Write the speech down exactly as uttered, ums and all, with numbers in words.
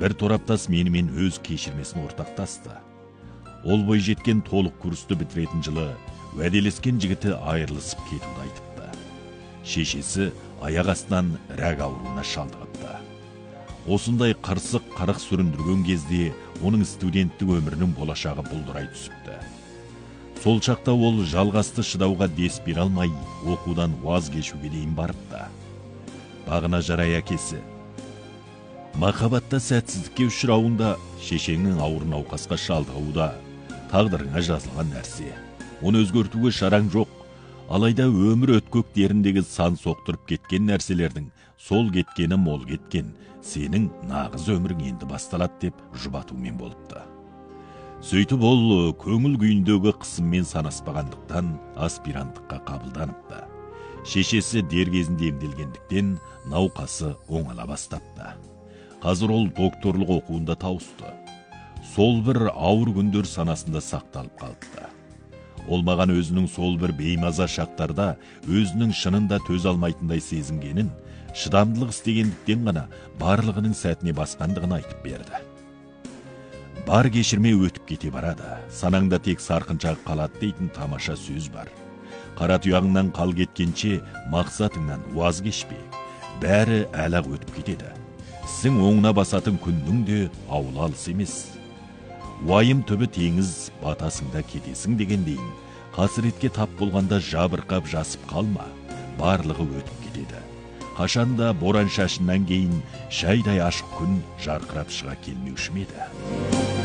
бір тораптас менімен өз кешірмесін ортақтасты. Ол бой жеткен толық курсты бітіретін жылы уәделескен жігіті айырылысып кетуді айтыпты. Шешесі аяқ астынан рак ауруына шалдығыпты. Осындай қырсық қарық сүріндірген кезде оның студенттік өмірінің болашағы бұлдырай түсіпті. Сол шақта ол жалғасты шыдауға дес бере алмай, оқудан ваз кешуге дейін барыпты. Бағына жарай әкесі: «Махаббатта сәтсіздікке ұшырауында, шешеңнің ауыр науқасқа шалдығуда тағдырыңа жазылған нәрсе. Оны өзгертуге шараң жоқ. Алайда өмір өткөктеріндегі сан соқтырып кеткен нәрселердің сол кеткені мол кеткен, сенің нағыз өмірің енді басталады» деп жұбатумен болыпты. Сөйтіп ол көңіл күйіндегі қысыммен санаспағандықтан аспиранттыққа қабылданыпты. Шешесі дер кезінде емделгендіктен науқасы оңала бастапты. Қазір ол докторлық оқуында тауысты. Сол бір ауыр күндер санасында сақталып қалыпты. Ол маған өзінің сол бір беймаза шақтарда өзінің шынында төз алмайтындай сезінгенін, шыдамдылық істегендіктен ғана барлығының сәтіне басқандығын айтып берді. Бар кешірме өтіп кете барады, санаңда тек сарқыншақ қалады дейтін тамаша сөз бар. Қара тұяғыңнан қал кеткенше мақсатыңнан уаз кешпе. Бәрі әлі өтіп кетеді. Сің оңына басатын күннің де ауыл алыс емес. Уайым түбі теңіз, батасыңда кетесің дегендейін. Қасіретке тап болғанда жабырқап жасып қалма. Барлығы өтіп кетеді. Қашанда боран шашынан кейін шайдай ашық күн жарқырап шыға келмеуші ме еді?